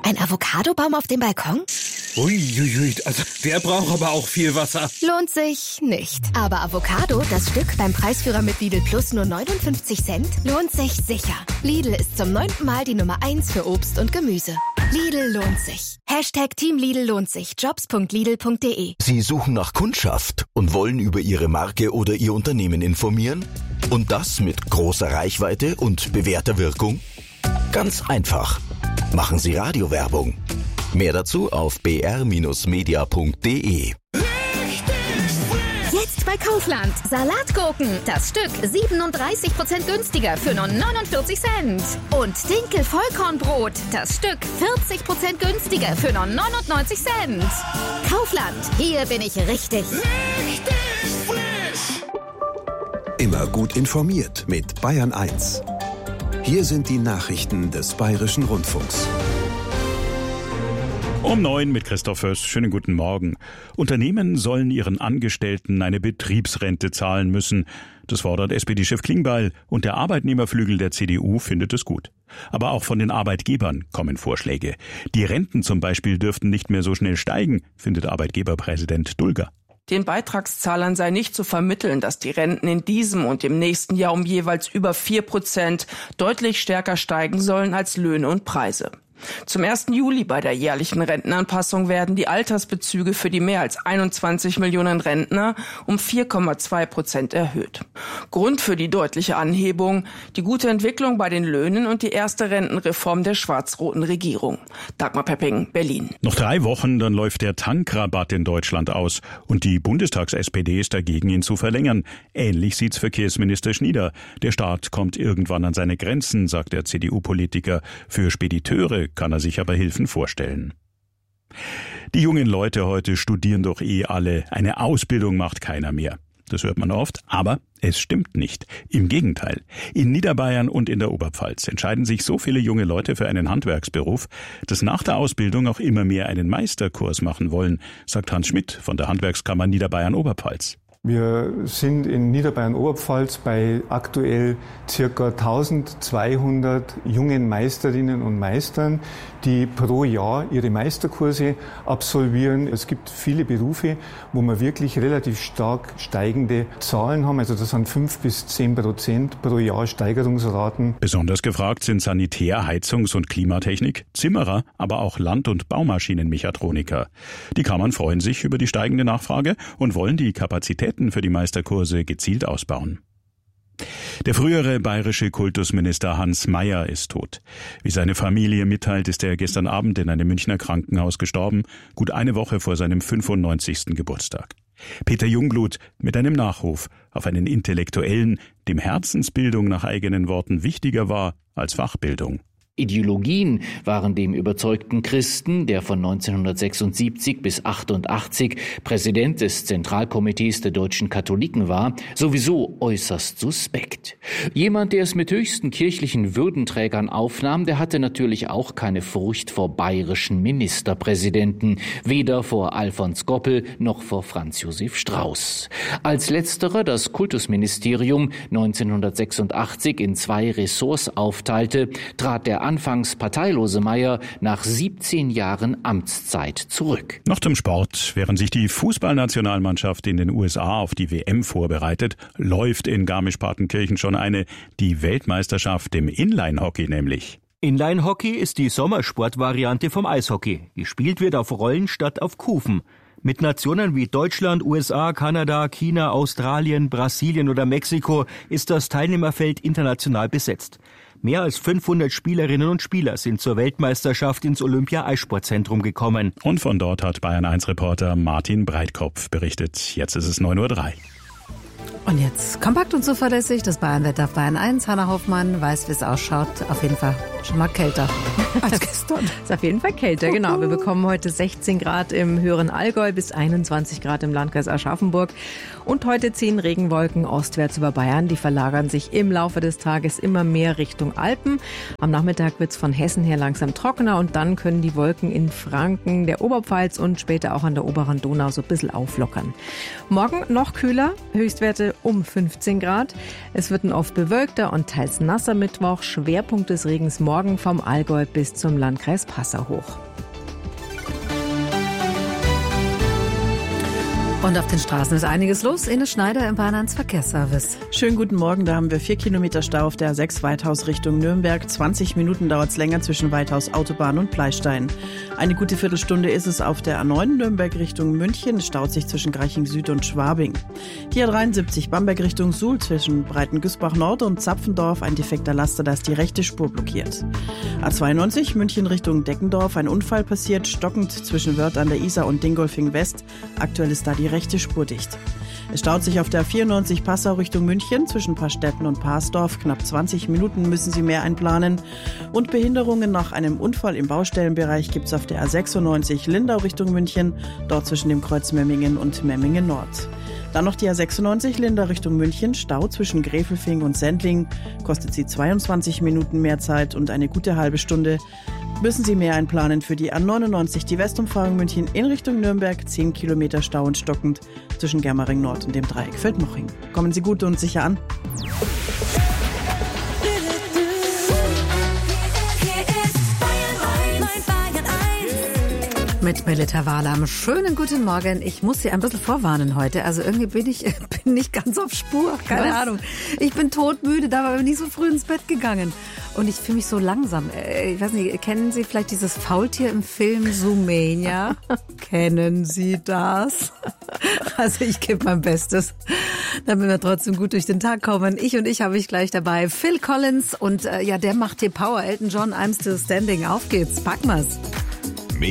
Ein Avocadobaum auf dem Balkon? Uiuiui, also der braucht aber auch viel Wasser. Lohnt sich nicht. Aber Avocado, das Stück beim Preisführer mit Lidl Plus nur 59 Cent, lohnt sich sicher. Lidl ist zum 9. Mal die Nummer 1 für Obst und Gemüse. Lidl lohnt sich. Team Lidl lohnt sich. Jobs.lidl.de. Sie suchen nach Kundschaft und wollen über Ihre Marke oder Ihr Unternehmen informieren? Und das mit großer Reichweite und bewährter Wirkung? Ganz einfach. Machen Sie Radiowerbung. Mehr dazu auf br-media.de. Jetzt bei Kaufland. Salatgurken. Das Stück 37% günstiger für nur 49 Cent. Und Dinkel-Vollkornbrot. Das Stück 40% günstiger für nur 99 Cent. Kaufland. Hier bin ich richtig. Immer gut informiert mit Bayern 1. Hier sind die Nachrichten des Bayerischen Rundfunks. Um 9 mit Christoph Föß. Schönen guten Morgen. Unternehmen sollen ihren Angestellten eine Betriebsrente zahlen müssen. Das fordert SPD-Chef Klingbeil und der Arbeitnehmerflügel der CDU findet es gut. Aber auch von den Arbeitgebern kommen Vorschläge. Die Renten zum Beispiel dürften nicht mehr so schnell steigen, findet Arbeitgeberpräsident Dulger. Den Beitragszahlern sei nicht zu vermitteln, dass die Renten in diesem und im nächsten Jahr um jeweils über 4% deutlich stärker steigen sollen als Löhne und Preise. Zum 1. Juli bei der jährlichen Rentenanpassung werden die Altersbezüge für die mehr als 21 Millionen Rentner um 4,2% erhöht. Grund für die deutliche Anhebung: die gute Entwicklung bei den Löhnen und die erste Rentenreform der schwarz-roten Regierung. Dagmar Pepping, Berlin. Noch 3 Wochen, dann läuft der Tankrabatt in Deutschland aus. Und die Bundestags-SPD ist dagegen, ihn zu verlängern. Ähnlich sieht's Verkehrsminister Schnieder. Der Staat kommt irgendwann an seine Grenzen, sagt der CDU-Politiker. Für Spediteure kann er sich aber Hilfen vorstellen. Die jungen Leute heute studieren doch alle. Eine Ausbildung macht keiner mehr. Das hört man oft, aber es stimmt nicht. Im Gegenteil. In Niederbayern und in der Oberpfalz entscheiden sich so viele junge Leute für einen Handwerksberuf, dass nach der Ausbildung auch immer mehr einen Meisterkurs machen wollen, sagt Hans Schmidt von der Handwerkskammer Niederbayern-Oberpfalz. Wir sind in Niederbayern-Oberpfalz bei aktuell circa 1200 jungen Meisterinnen und Meistern, die pro Jahr ihre Meisterkurse absolvieren. Es gibt viele Berufe, wo wir wirklich relativ stark steigende Zahlen haben. Also das sind 5-10% pro Jahr Steigerungsraten. Besonders gefragt sind Sanitär-, Heizungs- und Klimatechnik, Zimmerer, aber auch Land- und Baumaschinenmechatroniker. Die Kammern freuen sich über die steigende Nachfrage und wollen die Kapazitäten für die Meisterkurse gezielt ausbauen. Der frühere bayerische Kultusminister Hans Mayer ist tot. Wie seine Familie mitteilt, ist er gestern Abend in einem Münchner Krankenhaus gestorben, gut eine Woche vor seinem 95. Geburtstag. Peter Jungblut mit einem Nachruf auf einen Intellektuellen, dem Herzensbildung nach eigenen Worten wichtiger war als Fachbildung. Ideologien waren dem überzeugten Christen, der von 1976 bis 88 Präsident des Zentralkomitees der deutschen Katholiken war, sowieso äußerst suspekt. Jemand, der es mit höchsten kirchlichen Würdenträgern aufnahm, der hatte natürlich auch keine Furcht vor bayerischen Ministerpräsidenten, weder vor Alfons Goppel noch vor Franz Josef Strauß. Als letzterer das Kultusministerium 1986 in 2 Ressorts aufteilte, trat der anfangs parteilose Mayer nach 17 Jahren Amtszeit zurück. Noch zum Sport. Während sich die Fußballnationalmannschaft in den USA auf die WM vorbereitet, läuft in Garmisch-Partenkirchen schon die Weltmeisterschaft im Inline-Hockey nämlich. Inline-Hockey ist die Sommersportvariante vom Eishockey. Gespielt wird auf Rollen statt auf Kufen. Mit Nationen wie Deutschland, USA, Kanada, China, Australien, Brasilien oder Mexiko ist das Teilnehmerfeld international besetzt. Mehr als 500 Spielerinnen und Spieler sind zur Weltmeisterschaft ins Olympia-Eissportzentrum gekommen. Und von dort hat Bayern-1-Reporter Martin Breitkopf berichtet. Jetzt ist es 9:03 Uhr. Und jetzt kompakt und zuverlässig das Bayern-Wetter auf Bayern 1. Hanna Hoffmann weiß, wie es ausschaut. Auf jeden Fall schon mal kälter als gestern. Ist auf jeden Fall kälter, genau. Wir bekommen heute 16 Grad im höheren Allgäu bis 21 Grad im Landkreis Aschaffenburg. Und heute ziehen Regenwolken ostwärts über Bayern. Die verlagern sich im Laufe des Tages immer mehr Richtung Alpen. Am Nachmittag wird es von Hessen her langsam trockener und dann können die Wolken in Franken, der Oberpfalz und später auch an der oberen Donau so ein bisschen auflockern. Morgen noch kühler, Höchstwerte heute um 15 Grad. Es wird ein oft bewölkter und teils nasser Mittwoch. Schwerpunkt des Regens morgen vom Allgäu bis zum Landkreis Passau hoch. Und auf den Straßen ist einiges los. Ines Schneider im Bayern 1 Verkehrsservice. Schönen guten Morgen, da haben wir 4 Kilometer Stau auf der A6 Weithaus Richtung Nürnberg. 20 Minuten dauert es länger zwischen Weithaus Autobahn und Pleistein. Eine gute Viertelstunde ist es auf der A9 Nürnberg Richtung München. Es staut sich zwischen Greiching Süd und Schwabing. Die A73 Bamberg Richtung Suhl zwischen Breitengüßbach Nord und Zapfendorf. Ein defekter Laster, da ist die rechte Spur blockiert. A92 München Richtung Deckendorf. Ein Unfall passiert, stockend zwischen Wörth an der Isar und Dingolfing West. Aktuell ist da die rechte Spur dicht. Es staut sich auf der 94 Passau Richtung München zwischen Paarstetten und Parsdorf. Knapp 20 Minuten müssen Sie mehr einplanen. Und Behinderungen nach einem Unfall im Baustellenbereich gibt es auf der A96 Lindau Richtung München, dort zwischen dem Kreuz Memmingen und Memmingen Nord. Dann noch die A96 Lindau Richtung München, Stau zwischen Gräfelfing und Sendling, kostet Sie 22 Minuten mehr Zeit und eine gute halbe Stunde. Müssen Sie mehr einplanen für die A99, die Westumfahrung München in Richtung Nürnberg, 10 Kilometer Stau und stockend zwischen Germering Nord und dem Dreieck Feldmoching. Kommen Sie gut und sicher an. Mit Melita Wahlam. Schönen guten Morgen. Ich muss Sie ein bisschen vorwarnen heute. Also irgendwie bin ich nicht ganz auf Spur. Keine Ahnung. Ich bin todmüde, da war ich nicht so früh ins Bett gegangen. Und ich fühle mich so langsam. Ich weiß nicht, kennen Sie vielleicht dieses Faultier im Film Zoomania? Kennen Sie das? Also ich gebe mein Bestes, damit wir trotzdem gut durch den Tag kommen. Ich habe ich gleich dabei. Phil Collins und ja, der macht hier Power. Elton John, I'm Still Standing. Auf geht's, packen wir's.